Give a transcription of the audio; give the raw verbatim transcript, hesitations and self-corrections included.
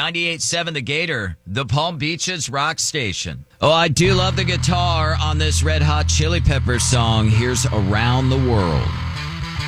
ninety-eight point seven The Gator, the Palm Beaches rock station. Oh, I do love the guitar on this Red Hot Chili Peppers song. Here's Around the World.